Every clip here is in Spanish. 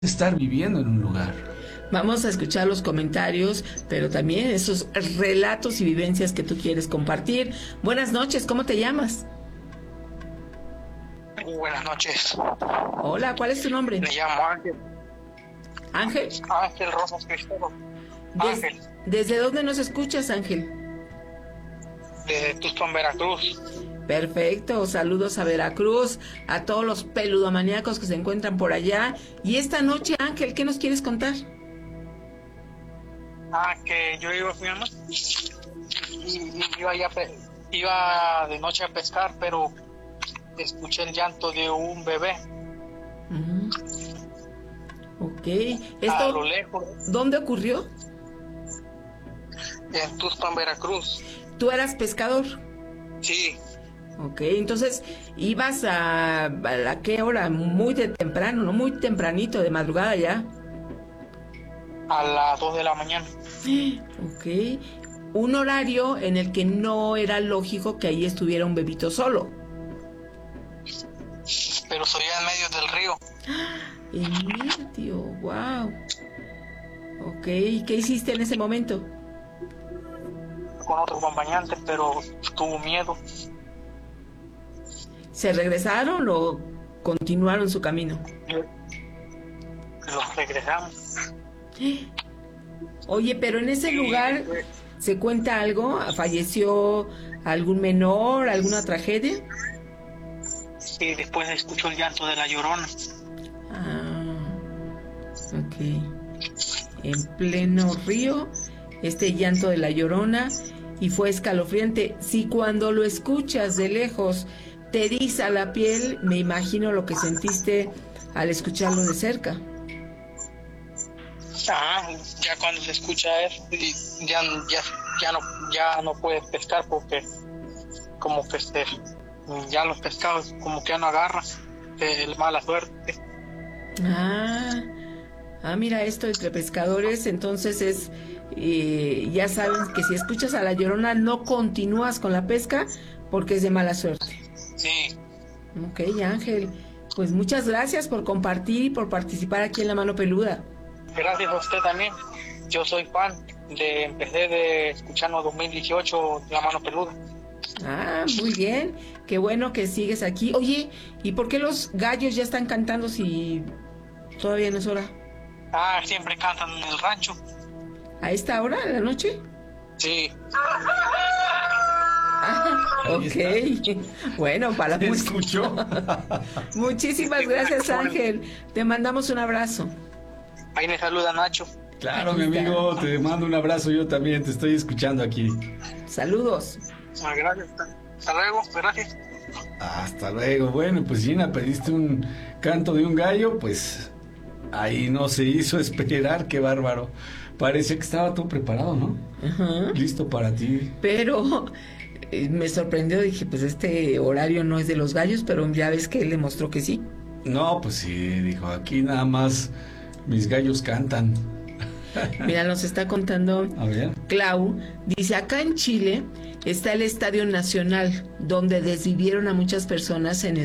estar viviendo en un lugar. Vamos a escuchar los comentarios, pero también esos relatos y vivencias que tú quieres compartir. Buenas noches, ¿cómo te llamas? Buenas noches. Hola, ¿cuál es tu nombre? Me llamo Ángel. ¿Ángel? Ángel Rosas Cristóbal. Ángel. ¿Desde dónde nos escuchas, Ángel? De Tuxpan, Veracruz. Perfecto, saludos a Veracruz, a todos los peludomaníacos que se encuentran por allá. Y esta noche, Ángel, ¿qué nos quieres contar? Que yo iba a mi mamá y iba de noche a pescar, pero escuché el llanto de un bebé. Ok. A lo lejos. ¿Dónde ocurrió? En Tuxpan, Veracruz. ¿Tú eras pescador? Sí. Ok, entonces ibas a qué hora, muy de temprano, ¿no? Muy tempranito, de madrugada ya. A las 2 de la mañana. Ok, un horario en el que no era lógico que ahí estuviera un bebito solo. Pero soy en medio del río. En medio, wow. Ok, ¿y qué hiciste en ese momento? Con otro acompañante, pero tuvo miedo. ¿Se regresaron o continuaron su camino? Los regresamos. Oye, pero en ese lugar ¿se cuenta algo? ¿Falleció algún menor, alguna tragedia? Y después escuchó el llanto de la Llorona. Ok. En pleno río, este llanto de la Llorona, y fue escalofriante. Si cuando lo escuchas de lejos te eriza la piel, me imagino lo que sentiste al escucharlo de cerca. Ya cuando se escucha eso, ya no puedes pescar porque como que ya los pescados como que ya no agarran, el mala suerte. Mira, esto entre pescadores, entonces es, ya saben que si escuchas a la Llorona no continúas con la pesca porque es de mala suerte. Sí. Ok, Ángel, pues muchas gracias por compartir y por participar aquí en La Mano Peluda. Gracias a usted también. Yo soy fan empecé de escucharnos 2018 La Mano Peluda. Muy bien, qué bueno que sigues aquí. Oye, ¿y por qué los gallos ya están cantando si todavía no es hora? Siempre cantan en el rancho. ¿A esta hora de la noche? Sí. Ok. Bueno, para la música. ¿Escuchó? Muchísimas gracias, Ángel. Te mandamos un abrazo. Ahí me saluda Nacho. Claro, mi amigo, te mando un abrazo, yo también te estoy escuchando aquí. Saludos. Gracias. Hasta luego, gracias. Hasta luego. Bueno, pues Gina, pediste un canto de un gallo, pues ahí no se hizo esperar, qué bárbaro. Parecía que estaba todo preparado, ¿no? Ajá. Listo para ti. Pero me sorprendió, dije, pues este horario no es de los gallos, pero ya ves que él demostró que sí. No, pues sí, dijo, aquí nada más mis gallos cantan. Mira, nos está contando A ver. Clau, dice, acá en Chile está el Estadio Nacional, donde desvivieron a muchas personas en el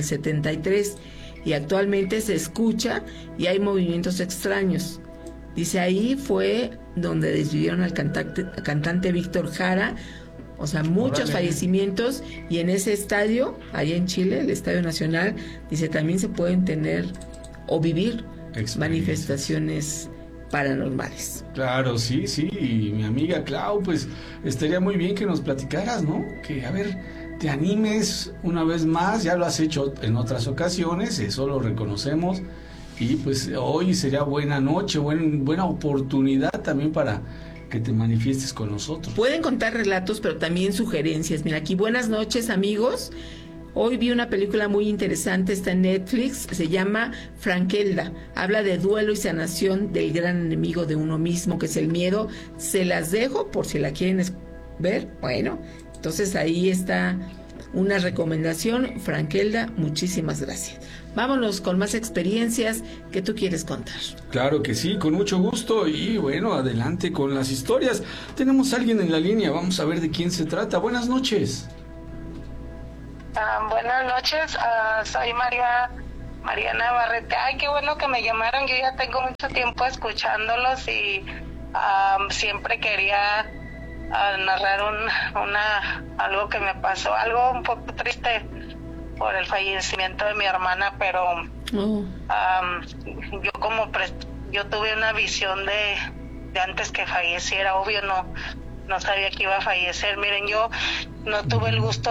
73 y actualmente se escucha y hay movimientos extraños. Dice, ahí fue donde desvivieron al cantante Víctor Jara, o sea, muchos fallecimientos, y en ese estadio, allá en Chile, el Estadio Nacional, dice, también se pueden tener o vivir manifestaciones paranormales. Claro, sí, y mi amiga Clau, pues estaría muy bien que nos platicaras, ¿no? Que, a ver, te animes una vez más, ya lo has hecho en otras ocasiones, eso lo reconocemos, y pues hoy sería buena noche, buena oportunidad también para que te manifiestes con nosotros. Pueden contar relatos, pero también sugerencias. Mira, aquí, buenas noches, amigos. Hoy vi una película muy interesante, está en Netflix, se llama Frankelda. Habla de duelo y sanación del gran enemigo de uno mismo, que es el miedo. Se las dejo por si la quieren ver. Bueno, entonces ahí está una recomendación. Frankelda, muchísimas gracias. Vámonos con más experiencias que tú quieres contar. Claro que sí, con mucho gusto. Y bueno, adelante con las historias. Tenemos a alguien en la línea, vamos a ver de quién se trata. Buenas noches. Buenas noches, soy María Navarrete. Ay, qué bueno que me llamaron. Yo ya tengo mucho tiempo escuchándolos y siempre quería narrar algo que me pasó, algo un poco triste por el fallecimiento de mi hermana, pero yo tuve una visión de antes que falleciera. Obvio no sabía que iba a fallecer. Miren, yo no tuve el gusto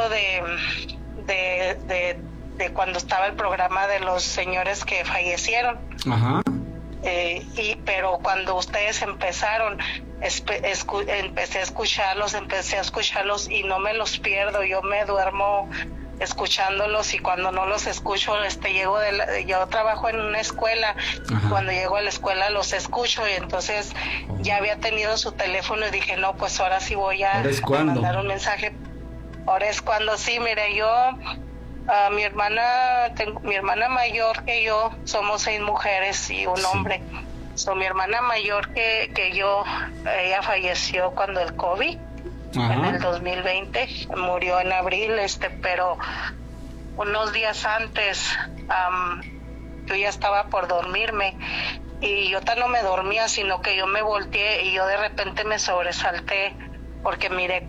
de cuando estaba el programa de los señores que fallecieron. Ajá. Pero cuando ustedes empezaron, empecé a escucharlos y no me los pierdo. Yo me duermo escuchándolos, y cuando no los escucho, yo trabajo en una escuela. Ajá. Cuando llego a la escuela los escucho, y entonces ya había tenido su teléfono y dije, no, pues ahora sí voy a mandar un mensaje. Ahora es cuando. Sí, mire, yo mi hermana mayor que yo, somos 6 mujeres y un hombre. Mi hermana mayor que yo, ella falleció cuando el COVID. Ajá. En el 2020, murió en abril, pero unos días antes yo ya estaba por dormirme, y yo no me dormía, sino que yo me volteé y yo de repente me sobresalté porque miré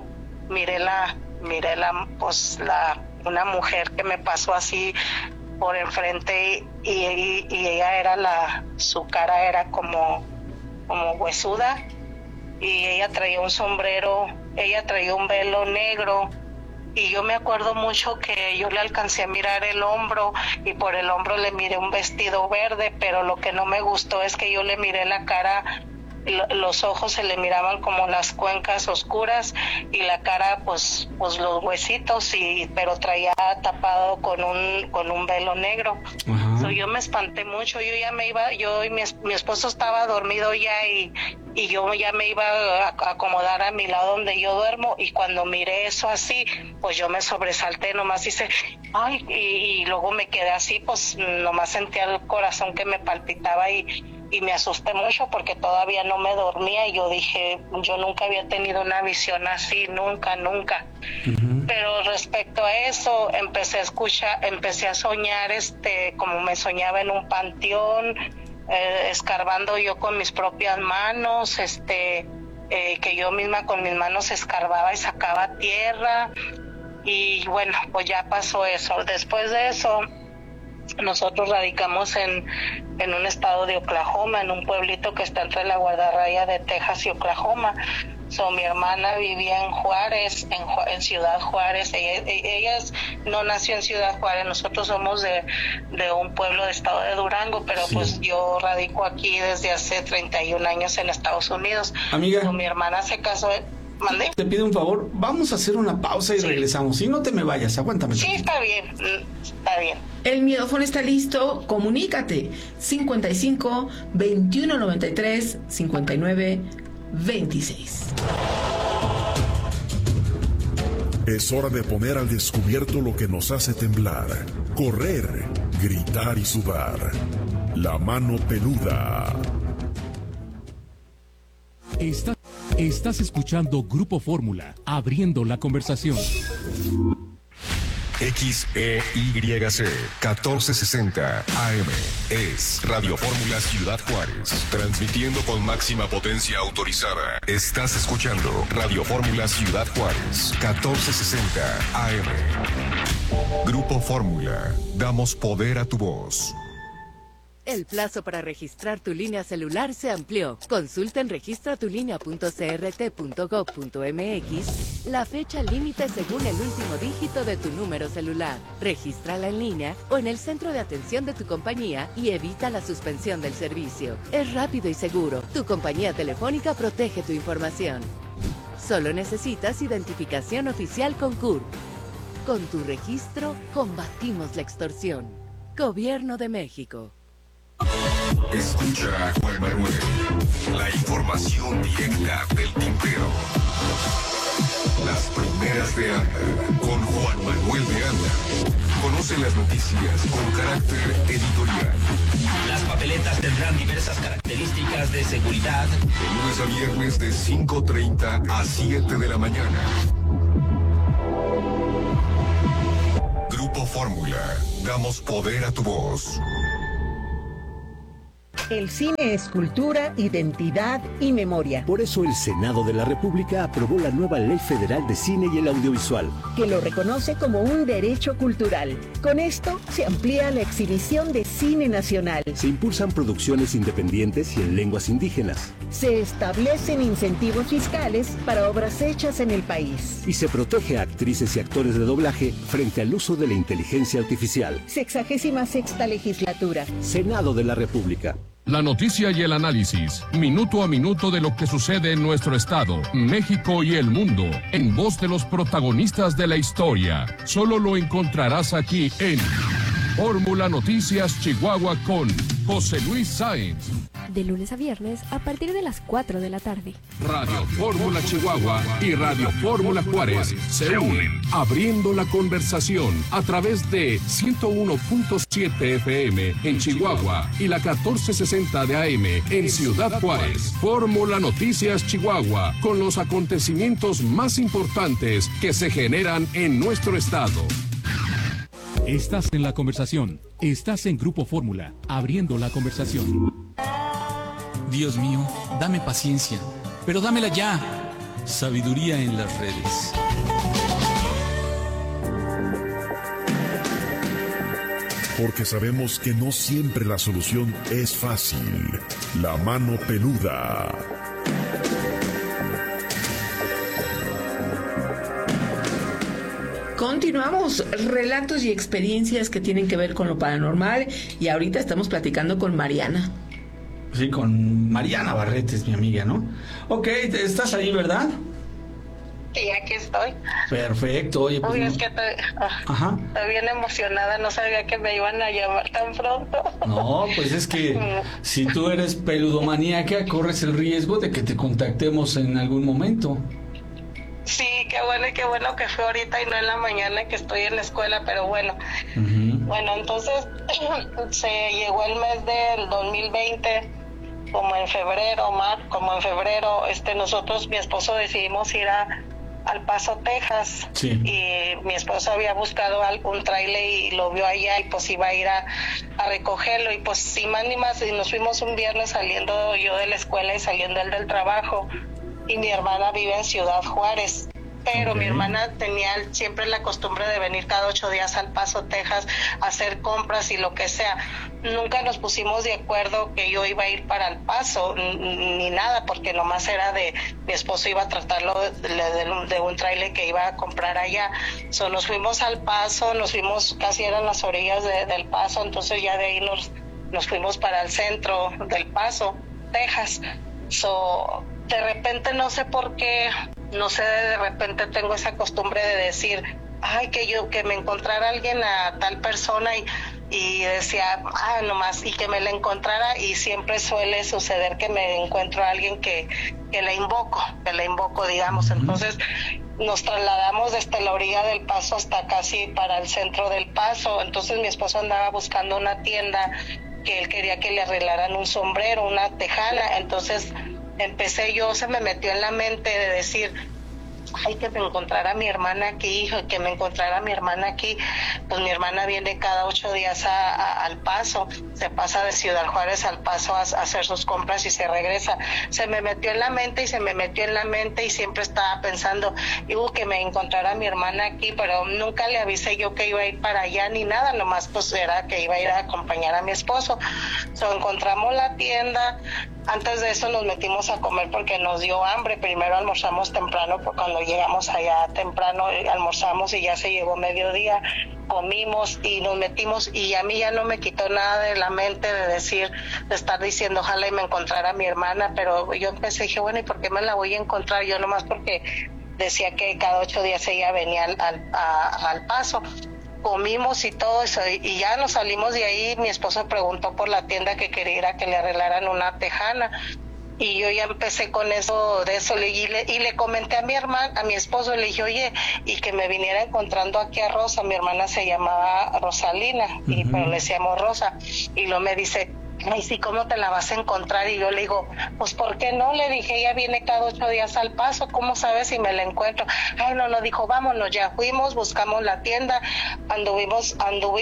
una mujer que me pasó así por enfrente, y ella su cara era como huesuda, y ella traía un sombrero, ella traía un velo negro, y yo me acuerdo mucho que yo le alcancé a mirar el hombro, y por el hombro le miré un vestido verde, pero lo que no me gustó es que yo le miré la cara, los ojos se le miraban como las cuencas oscuras, y la cara pues los huesitos, pero traía tapado con un velo negro. So, yo me espanté mucho. Yo ya me iba, mi esposo estaba dormido ya, y yo ya me iba a acomodar a mi lado donde yo duermo, y cuando miré eso así, pues yo me sobresalté, nomás hice ay, y luego me quedé así, pues nomás sentía el corazón que me palpitaba, y me asusté mucho porque todavía no me dormía, y yo dije, yo nunca había tenido una visión así, nunca. Uh-huh. Pero respecto a eso, empecé a soñar como me soñaba en un panteón, escarbando yo con mis propias manos, que yo misma con mis manos escarbaba y sacaba tierra, y bueno, pues ya pasó eso. Después de eso, nosotros radicamos en un estado de Oklahoma, en un pueblito que está entre la guardarraya de Texas y Oklahoma. Mi hermana vivía en Juárez, en Ciudad Juárez. Ella no nació en Ciudad Juárez. Nosotros somos de un pueblo de estado de Durango, pero sí, pues yo radico aquí desde hace 31 años en Estados Unidos. Amiga, mi hermana se casó. ¿Mandé? Te pido un favor, vamos a hacer una pausa y regresamos. Si no te me vayas, aguántame. Sí, está bien. El micrófono está listo, comunícate. 55 21 93 59 26. Es hora de poner al descubierto lo que nos hace temblar, correr, gritar y sudar. La mano peluda. Estás escuchando Grupo Fórmula, abriendo la conversación. XEYC 1460 AM es Radio Fórmula Ciudad Juárez, transmitiendo con máxima potencia autorizada. Estás escuchando Radio Fórmula Ciudad Juárez 1460 AM. Grupo Fórmula, damos poder a tu voz. El plazo para registrar tu línea celular se amplió. Consulta en registratulinea.crt.gov.mx la fecha límite según el último dígito de tu número celular. Regístrala en línea o en el centro de atención de tu compañía y evita la suspensión del servicio. Es rápido y seguro. Tu compañía telefónica protege tu información. Solo necesitas identificación oficial con CURP. Con tu registro, combatimos la extorsión. Gobierno de México. Escucha a Juan Manuel, la información directa del tintero. Las primeras de Anda, con Juan Manuel de Anda. Conoce las noticias con carácter editorial. Las papeletas tendrán diversas características de seguridad. De lunes a viernes de 5:30 a 7 de la mañana. Grupo Fórmula. Fórmula. Damos poder a tu voz. El cine es cultura, identidad y memoria. Por eso el Senado de la República aprobó la nueva Ley Federal de Cine y el Audiovisual, que lo reconoce como un derecho cultural. Con esto se amplía la exhibición de cine nacional. Se impulsan producciones independientes y en lenguas indígenas. Se establecen incentivos fiscales para obras hechas en el país. Y se protege a actrices y actores de doblaje frente al uso de la inteligencia artificial. 66ª legislatura. Senado de la República. La noticia y el análisis, minuto a minuto de lo que sucede en nuestro estado, México y el mundo, en voz de los protagonistas de la historia. Solo lo encontrarás aquí en Fórmula Noticias Chihuahua con José Luis Sáenz. De lunes a viernes a partir de las 4 de la tarde. Radio Fórmula Chihuahua y Radio Fórmula Juárez se unen, abriendo la conversación a través de 101.7 FM en Chihuahua y la 1460 de AM en Ciudad Juárez. Fórmula Noticias Chihuahua, con los acontecimientos más importantes que se generan en nuestro estado. Estás en la conversación. Estás en Grupo Fórmula, abriendo la conversación. Dios mío, dame paciencia, pero dámela ya. Sabiduría en las redes. Porque sabemos que no siempre la solución es fácil. La mano peluda. Continuamos, relatos y experiencias que tienen que ver con lo paranormal, y ahorita estamos platicando con Mariana. Sí, con Mariana Barretes, mi amiga, ¿no? Ok, estás ahí, ¿verdad? Sí, aquí estoy. Perfecto, oye, pues... Uy, es que estoy bien emocionada, no sabía que me iban a llamar tan pronto. No, pues es que si tú eres peludomaníaca, corres el riesgo de que te contactemos en algún momento. Sí, qué bueno que fue ahorita y no en la mañana que estoy en la escuela, pero bueno. Bueno, entonces se llegó el mes del 2020, como en febrero, nosotros, mi esposo, decidimos ir al Paso, Texas. Sí. Y mi esposo había buscado un tráiler y lo vio allá y pues iba a ir a recogerlo, y pues sin más ni más, y nos fuimos un viernes saliendo yo de la escuela y saliendo él del trabajo. Y mi hermana vive en Ciudad Juárez, pero mi hermana tenía siempre la costumbre de venir cada 8 días al Paso, Texas, a hacer compras y lo que sea. Nunca nos pusimos de acuerdo que yo iba a ir para el Paso, ni nada, porque nomás era de mi esposo iba a tratarlo de un tráiler que iba a comprar allá. So, nos fuimos al Paso, nos fuimos, casi eran las orillas del Paso, entonces ya de ahí nos fuimos para el centro del Paso, Texas. So, de repente, no sé por qué, de repente tengo esa costumbre de decir, ay, que me encontrara alguien a tal persona y decía, nomás, y que me la encontrara, y siempre suele suceder que me encuentro a alguien que la invoco, digamos. Entonces nos trasladamos desde la orilla del Paso hasta casi para el centro del Paso. Entonces mi esposo andaba buscando una tienda que él quería que le arreglaran un sombrero, una tejana. Entonces se me metió en la mente de decir, ay, que me encontrara mi hermana aquí, pues mi hermana viene cada 8 días al Paso, se pasa de Ciudad Juárez al Paso a hacer sus compras y se regresa. Se me metió en la mente y siempre estaba pensando, que me encontrara mi hermana aquí, pero nunca le avisé yo que iba a ir para allá ni nada, nomás pues era que iba a ir a acompañar a mi esposo. Encontramos la tienda. Antes de eso nos metimos a comer porque nos dio hambre. Primero almorzamos temprano, porque cuando llegamos allá temprano almorzamos y ya se llegó mediodía. Comimos y nos metimos, y a mí ya no me quitó nada de la mente de estar diciendo ojalá y me encontrara mi hermana, pero yo dije, bueno, ¿y por qué me la voy a encontrar? Yo nomás porque decía que cada 8 días ella venía al Paso. Comimos y todo eso, y ya nos salimos de ahí. Mi esposo preguntó por la tienda que quería ir a que le arreglaran una tejana, y yo ya empecé con eso y le comenté a mi esposo, le dije, oye, y que me viniera encontrando aquí a Rosa. Mi hermana se llamaba Rosalina, pero le decíamos Rosa, y luego me dice, ay, sí, ¿cómo te la vas a encontrar? Y yo le digo, pues, ¿por qué no? Le dije, ella viene cada 8 días al Paso, ¿cómo sabes si me la encuentro? Ay, no, dijo, vámonos, ya fuimos, buscamos la tienda, anduvimos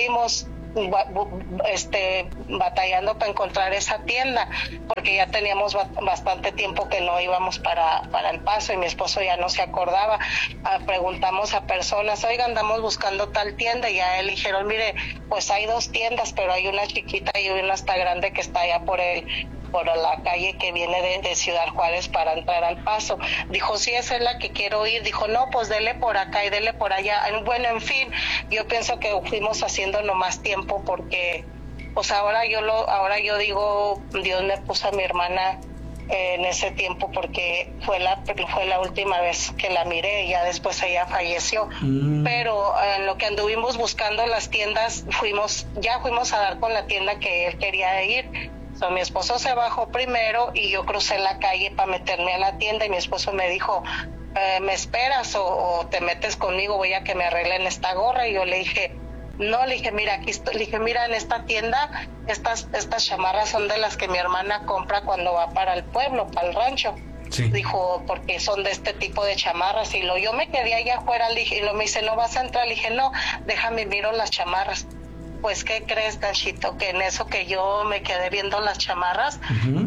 batallando para encontrar esa tienda, porque ya teníamos bastante tiempo que no íbamos para el Paso y mi esposo ya no se acordaba. Preguntamos a personas, oiga, andamos buscando tal tienda, y a él dijeron, mire, pues hay 2 tiendas, pero hay una chiquita y una hasta grande que está allá por la calle que viene de Ciudad Juárez para entrar al Paso. Dijo, sí, esa es la que quiero ir. Dijo, no, pues dele por acá y dele por allá. Bueno, en fin, yo pienso que fuimos haciendo nomás tiempo, porque pues ahora yo digo, Dios me puso a mi hermana en ese tiempo, porque fue la última vez que la miré, y ya después ella falleció. Pero en lo que anduvimos buscando las tiendas, fuimos a dar con la tienda que él quería ir. Mi esposo se bajó primero y yo crucé la calle para meterme a la tienda, y mi esposo me dijo, ¿me esperas o te metes conmigo? Voy a que me arreglen esta gorra. Y yo le dije, no, le dije, mira, aquí estoy. Le dije, mira, en esta tienda estas chamarras son de las que mi hermana compra cuando va para el pueblo, para el rancho. Sí. Dijo, porque son de este tipo de chamarras. Y yo me quedé allá afuera, le dije, y me dice, ¿no vas a entrar? Le dije, no, déjame, miro las chamarras. Pues, ¿qué crees, Nachito? Que en eso que yo me quedé viendo las chamarras,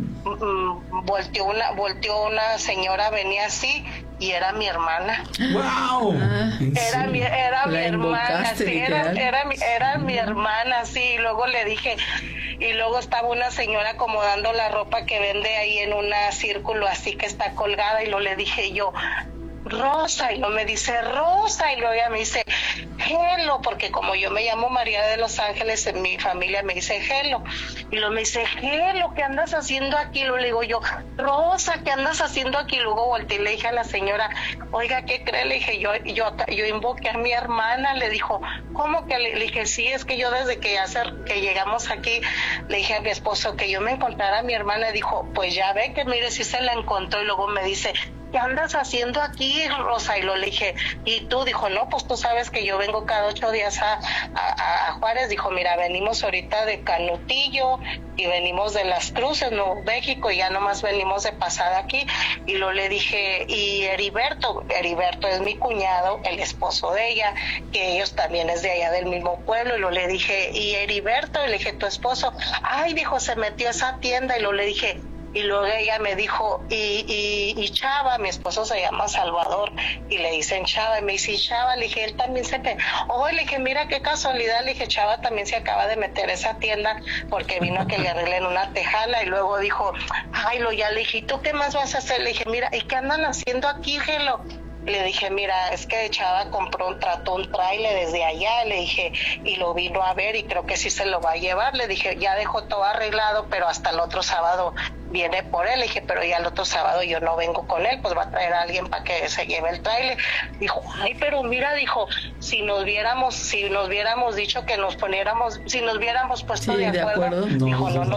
volteó una señora, venía así, y era mi hermana. ¡Wow! Era mi hermana, sí, era mi hermana, sí. Y luego le dije, y luego estaba una señora acomodando la ropa que vende ahí en un círculo así que está colgada, y luego le dije yo, Rosa, y luego me dice Rosa, y luego ella me dice Gelo, porque como yo me llamo María de los Ángeles, en mi familia me dice Gelo, y luego me dice Gelo, ¿qué andas haciendo aquí? Luego le digo yo, Rosa, ¿qué andas haciendo aquí? Luego volteé y le dije a la señora, oiga, ¿qué cree? Le dije, yo invoqué a mi hermana. Le dijo, ¿cómo que? Le dije, sí, es que yo desde que llegamos aquí, le dije a mi esposo que yo me encontrara a mi hermana. Dijo, pues ya ve que mire si se la encontró. Y luego me dice, ¿qué andas haciendo aquí, Rosa? Y lo le dije, ¿y tú? Dijo, no, pues tú sabes que yo vengo cada 8 días a Juárez. Dijo, mira, venimos ahorita de Canutillo y venimos de Las Cruces, Nuevo México, y ya nomás venimos de pasada aquí. Y lo le dije, y Heriberto es mi cuñado, el esposo de ella, que ellos también es de allá del mismo pueblo. Y lo le dije, y Heriberto, y le dije, tu esposo, ay, dijo, se metió a esa tienda. Y lo le dije, y luego ella me dijo, y Chava, mi esposo se llama Salvador, y le dicen Chava, y me dice, Chava, le dije, él también le dije, mira qué casualidad, le dije, Chava también se acaba de meter a esa tienda porque vino a que le arreglen una tejana. Y luego dijo, ay, ya le dije, ¿y tú qué más vas a hacer? Le dije, mira, ¿y qué andan haciendo aquí, Gelo? Le dije, mira, es que Chava trató un tráiler desde allá, le dije, y lo vino a ver y creo que sí se lo va a llevar. Le dije, ya dejó todo arreglado, pero hasta el otro sábado viene por él. Le dije, pero ya el otro sábado yo no vengo con él, pues va a traer a alguien para que se lleve el tráiler. Dijo, ay, pero mira, dijo, si nos hubiéramos dicho que nos poniéramos, si nos hubiéramos puesto de acuerdo. Dijo, no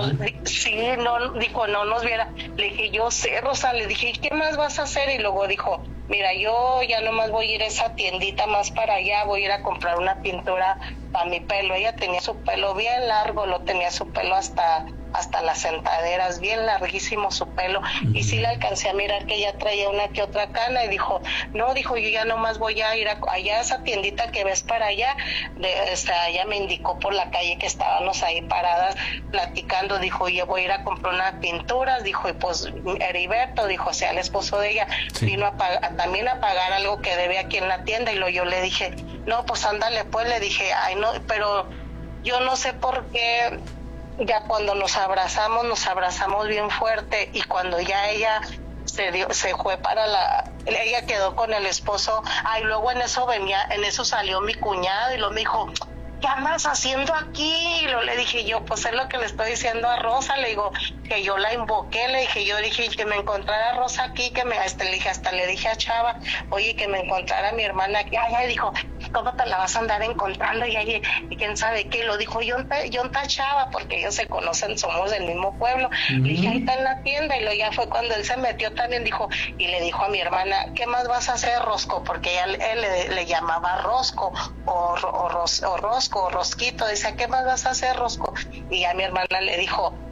nos viera. Le dije, yo sé, Rosa, le dije, ¿y qué más vas a hacer? Y luego dijo, mira, yo ya nomás voy a ir a esa tiendita más para allá, voy a ir a comprar una pintura para mi pelo. Ella tenía su pelo bien largo, tenía su pelo hasta las sentaderas, bien larguísimo su pelo, y sí le alcancé a mirar que ella traía una que otra cana. Y dijo, no, dijo, yo ya nomás voy a ir allá a esa tiendita que ves para allá. Ella me indicó por la calle que estábamos ahí paradas platicando. Dijo, yo voy a ir a comprar unas pinturas. Dijo, y pues Heriberto, dijo, o sea, el esposo de ella, sí, vino también a pagar algo que debe aquí en la tienda. Y yo le dije, no, pues ándale, pues, le dije, ay, no, pero yo no sé por qué. Ya cuando nos abrazamos bien fuerte, y cuando ya ella se fue ella quedó con el esposo. Ay, luego en eso salió mi cuñado y me dijo, ¿qué andas haciendo aquí? Y le dije yo, pues es lo que le estoy diciendo a Rosa. Le digo que yo la invoqué, le dije que me encontrara Rosa aquí, le dije, hasta le dije a Chava, oye, que me encontrara a mi hermana aquí. Ay, dijo, ¿cómo te la vas a andar encontrando? Y quién sabe qué. Lo dijo yo está Chava, porque ellos se conocen, somos del mismo pueblo. Le dije, ahí está en la tienda. Y ya fue cuando él se metió también, dijo, y le dijo a mi hermana, ¿qué más vas a hacer, Rosco? Porque él le llamaba Rosco o Rosco o Rosquito. Dice, ¿qué más vas a hacer, Rosco? Y a mi hermana le dijo,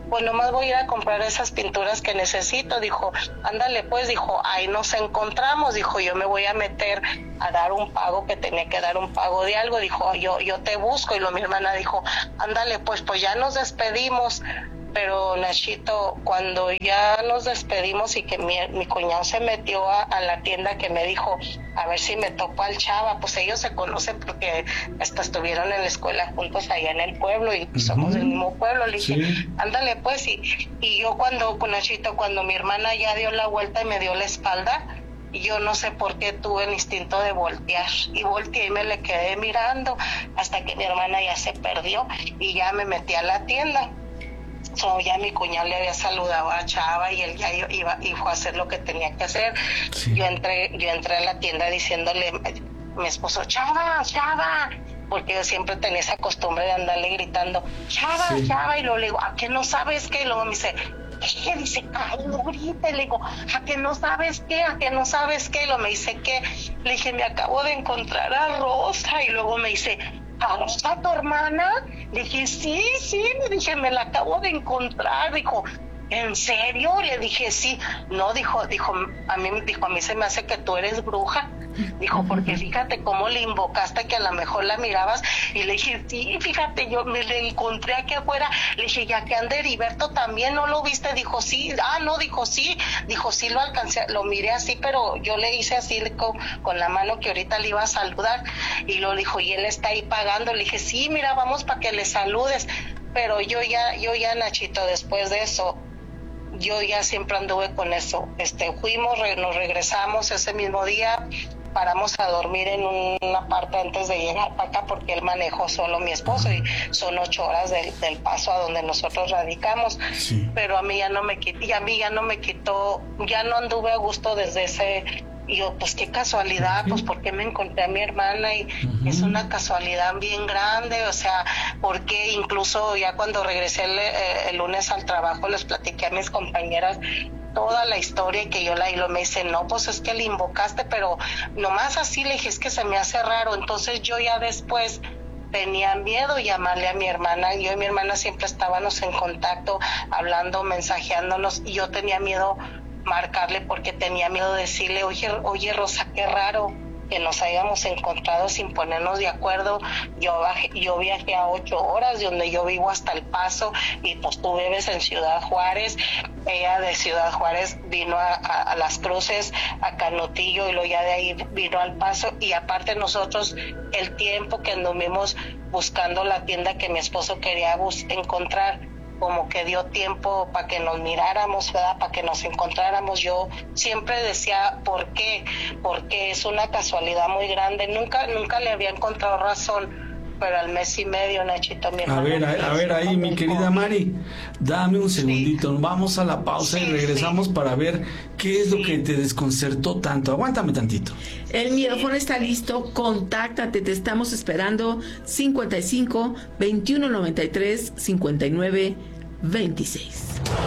pues nomás voy a ir a comprar esas pinturas que necesito. Dijo, ándale pues, dijo, ahí nos encontramos. Dijo, yo me voy a meter a dar un pago, que tenía que dar un pago de algo. Dijo, yo te busco. Y mi hermana dijo, ándale pues ya nos despedimos. Pero Nachito, cuando ya nos despedimos y que mi cuñado se metió a la tienda, que me dijo, a ver si me topo al Chava, pues ellos se conocen porque hasta estuvieron en la escuela juntos allá en el pueblo y somos del mismo pueblo. Le dije, ándale pues, y yo con Nachito, cuando mi hermana ya dio la vuelta y me dio la espalda, yo no sé por qué tuve el instinto de voltear, y volteé y me le quedé mirando hasta que mi hermana ya se perdió y ya me metí a la tienda. Ya mi cuñado le había saludado a Chava y él ya iba a hacer lo que tenía que hacer. Yo entré a la tienda diciéndole a mi esposo, Chava, porque yo siempre tenía esa costumbre de andarle gritando, Chava, y luego le digo, ¿a qué no sabes qué? Y luego me dice, ¿qué? Dice, ay, no grites. Le digo, ¿a qué no sabes qué? Y luego me dice, ¿qué? Le dije, me acabo de encontrar a Rosa. Y luego me dice, ¿a Rosa, tu hermana? Le dije, sí, le dije, me la acabo de encontrar. Dijo, ¿en serio? Le dije, sí. No, dijo, a mí se me hace que tú eres bruja. Dijo, porque fíjate cómo le invocaste que a lo mejor la mirabas. Y le dije, sí, fíjate, yo me le encontré aquí afuera. Le dije, ya que ande Heriberto también, ¿no lo viste? Dijo, sí. Dijo, sí, lo alcancé, lo miré así, pero yo le hice así con la mano que ahorita le iba a saludar. Y lo dijo, y él está ahí pagando. Le dije, sí, mira, vamos para que le saludes. Pero yo ya, Nachito, después de eso, yo ya siempre anduve con eso. Nos regresamos ese mismo día, paramos a dormir en una parte antes de llegar para acá, porque él manejó solo, mi esposo, y son 8 horas del Paso a donde nosotros radicamos. Pero a mí ya no me quitó, ya no anduve a gusto desde ese. Y yo, pues qué casualidad, pues porque me encontré a mi hermana, y es una casualidad bien grande. O sea, porque incluso ya cuando regresé el lunes al trabajo, les platiqué a mis compañeras toda la historia, y que y me dice, no, pues es que le invocaste, pero nomás así. Le dije, es que se me hace raro. Entonces yo ya después tenía miedo llamarle a mi hermana. Yo y mi hermana siempre estábamos en contacto, hablando, mensajeándonos, y yo tenía miedo marcarle, porque tenía miedo de decirle, oye Rosa, qué raro que nos hayamos encontrado sin ponernos de acuerdo. Yo viajé a 8 horas de donde yo vivo hasta El Paso, y pues tú vives en Ciudad Juárez. Ella de Ciudad Juárez vino a Las Cruces, a Canutillo, y luego ya de ahí vino al Paso. Y aparte nosotros, el tiempo que anduvimos buscando la tienda que mi esposo quería encontrar, como que dio tiempo para que nos miráramos, ¿verdad? Para que nos encontráramos. Yo siempre decía, ¿por qué? Porque es una casualidad muy grande. Nunca le había encontrado razón, pero al mes y medio, Nachito, mi hermano. A ver ahí, mi querida Mari, dame un segundito, vamos a la pausa y regresamos para ver qué es lo que te desconcertó tanto. Aguántame tantito. El micrófono está listo, contáctate, te estamos esperando. 55 21 93 59 26.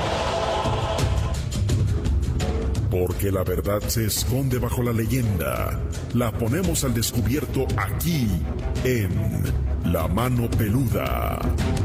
Porque la verdad se esconde bajo la leyenda. La ponemos al descubierto aquí en La Mano Peluda.